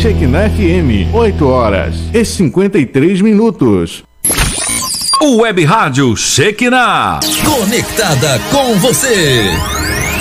Shekinah FM, 8h53. O Web Rádio Shekinah. Conectada com você.